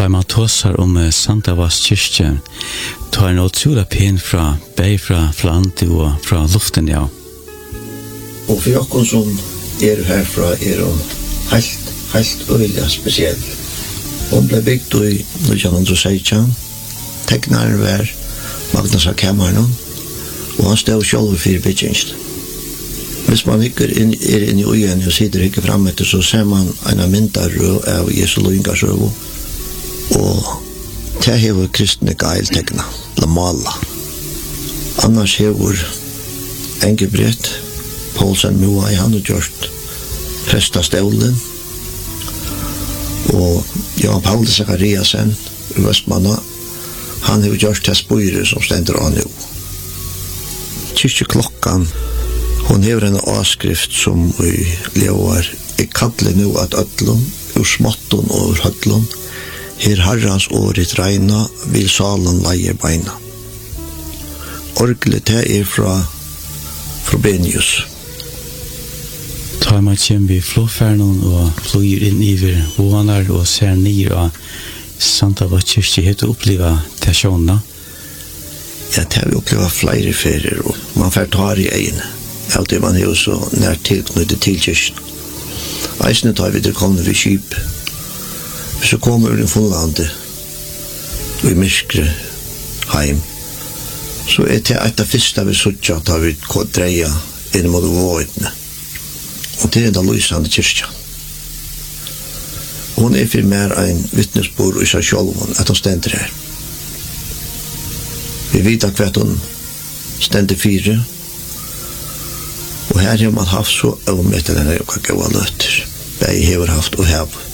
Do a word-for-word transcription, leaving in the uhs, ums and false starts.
tar man tåsar om Santa Vas kyrkje, tar en utrolig pen fra, bei fra landet og fra luften, ja. Og for jokken som er herfra er hun helt, helt øyelig spesiell. Hun ble bygd i nitton seksten, teknaren var Magnus av Cameron, og han stod selv for byggingst. Hvis man ikke er inne i øyen og sitter ikke frem etter, så ser man en myndar av Jesu Lungas røv, og det hever kristne geiltegna, la mala. Annars hever Engelbrett, Paulsen Moa, han har gjort presta stålen, og Jan Paul Zakariasen, Vestmanna, han har gjort det spøyre som stender an jo. Kyrkjeklokkan, hon hever en avskrift som vi lever, jeg kallar nu at ødlom, ur småtton og ur hødlom, her herrans året regna, vil salen leie beina. Orgelet det er fra Frobenius. Tar man kjem vi flåfernon og flyr inn iver vånar og ser nir av Santa Vas kyrkje, heter oppleva tesjona? Ja, det har vi oppleva flere ferier, og man får ta i egene. Ja, det man er jo så nær tilknyttet til kyrkjen. Eisene tar vi det kommende ved skip. Så kommer vi fra landet, og i myskre heim. Så er det et av første vi suttet at vi dreia inn mot vågene. Og det er da lysende kyrkja. Hun er for mer en vittnesbord i seg selv, at hun stender her. Vi vet hva hun stender fire, og her har man haft så omvettet denne hva gåa løtter. Begge har haft og hev.